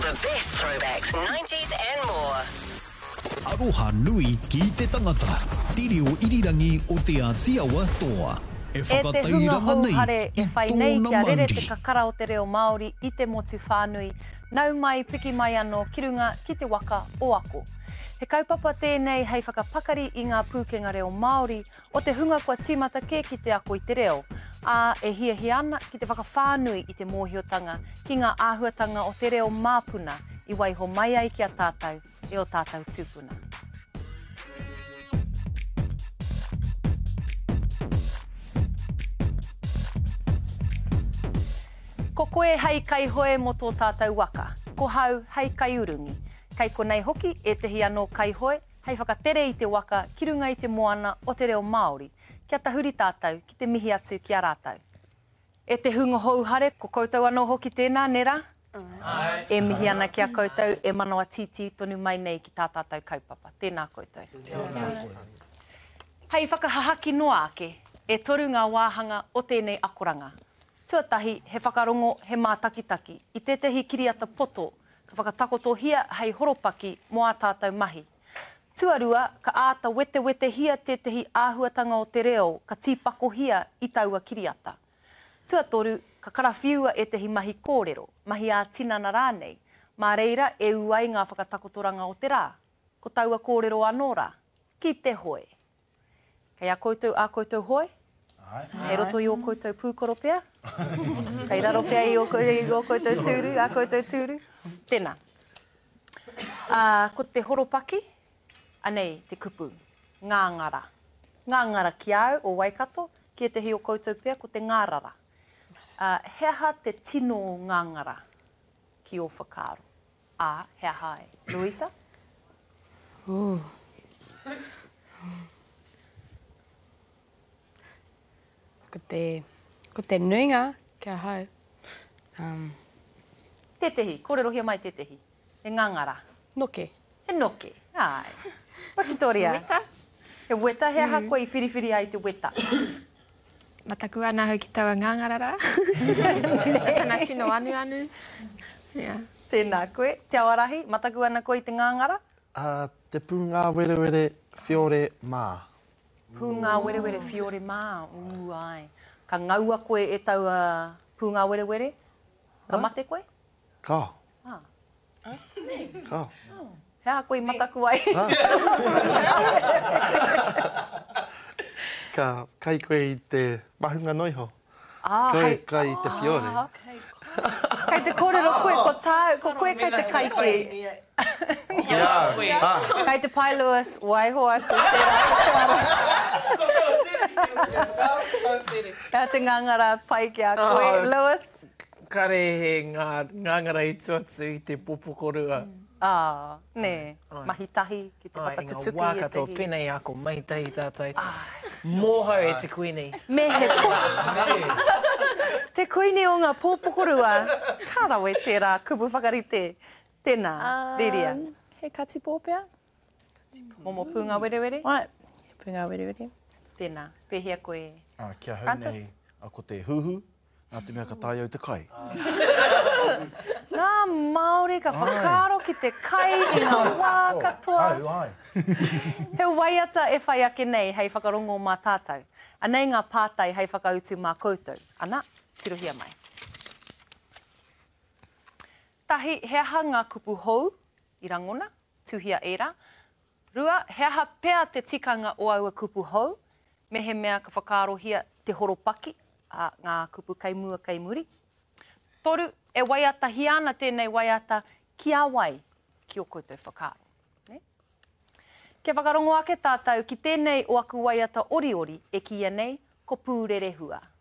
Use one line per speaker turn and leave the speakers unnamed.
The best throwbacks, 90s and more.
Aroha nui ki te tangata. Tiri o irirangi o te ātiawa toa.
E te hunga houhare e whai nei kia rere te kakara o te reo Māori i te motu whānui. Nau mai piki mai anō ki runga ki te waka o ako. He kaupapa tēnei hei whakapakari i ngā pūkenga reo Māori o te hunga kua tīmata kē ki te ako i te reo. A e hia ana ki te whakawhānui i te mōhiotanga ki ngā āhuatanga o te reo māpuna i waiho mai ai ki a tātou e o tātou tūpuna. Ko koe hei kai hoe mo tō tātou waka. Ko hau hei kai urungi. Kei konei hoki e tehi anō kai hoe, hei whakatere i te waka ki runga i te moana o te reo Māori. Kia tahuri tātou ki te mihi atu ki a rātou. E te hunga houhare, ko koutou anō hoki tēnā, nera? Ai. E mihi ana ki a koutou, e manawa titi tonu mai nei ki tā tātou kaupapa. Tēnā koutou. Hei whakahahaki noa ake, e toru ngā wāhanga o tēnei akoranga. Tuatahi, he whakarongo, he mātakitaki. I tētahi kiriata poto, ka whakatakotohia hei horopaki mo a tātou mahi. Tuarua, ka āta wete hia tētahi āhuatanga o te reo, ka tīpako hia i taua kiriata. Tuatoru, ka karawhiua e tehi mahi kōrero, mahi a tinana rānei, mā reira e uai ngā whakatakotoranga o te rā. Ko taua kōrero anō rā, ki te hoe. Kei a koutou hoe? Hei roto i o koutou pūkoro pia? Kei raro pia i o koutou tūru, a koutou tūru? Tēnā. Ko te horopaki, anei te kupu, ngāngara. Ngāngara ki au o Waikato, ki te hi o koutou pia ko te ngārara. He aha te tino o ngāngara ki o whakaaro. He aha e. Louisa?
Ko te nuinga kia hau.
Tetehi, kōrerohia mai tetehi. He ngāngara.
Noke.
He noke. Ai. Wakitoria.
Weta.
He weta, he aha koe i whiriwhiri ai te weta.
Mataku ana hau ki taua ngāngara rā. Tana tino anu. Yeah.
Tēnā koe. Te awarahi, mataku ana koe i te ngāngara?
Te pūngā werewere whiore mā.
Pūngā werewere whiore mā. Ai. Ka ngaua koe e taua pūngā werewere? Ka mate koe?
Ka. Ka.
He aha koe i mataku ai.
Ka kai koe i te mahunga noiho. Kai i te whiore.
Kei te kōrero koe, ko koe kei te kai koe. Kei te pai Lewis, waiho atu. Kei te ngangara pai ki a koe. Lewis?
Kare he ngangara i tuatu i te popokorua.
Ne. Mahitahi ki te whakatutuki e tehi.
Ngā wākato penei ako, mahitahi tātai. Mōhau e te kuini.
Me he te kuini o ngā pōpokorua. Kārawe tērā kupu whakarite. Tēnā, Liria.
He katipō pia.
Momo pūngā werewere?
Ai, pūngā werewere.
Tēnā, pēhea koe.
Kia hau nei, ko te huhu, nā te mea ka tai au te kai.
Ngā Māori ka whakaaro ki te kai i ngā wā katoa.
Ai.
He waiata e whai ake nei hei whakarongo mā tātou. Anei ngā pātai hei whakautu mā koutou. Ana, tirohia mai. Tahi, he aha ngā kupu hou i rangona, tuhia era. Rua, he aha pea te tikanga o aua kupu hou, me he mea ka whakaarohia te horopaki, ngā kupu kaimua kaimuri. Toru, e waiata hiana tēnei waiata ki a wai ki o koutou whakaaro. Ne? Ke whakarongo ake tātou ki tēnei o aku waiata ori e kia nei ko pūrere hua.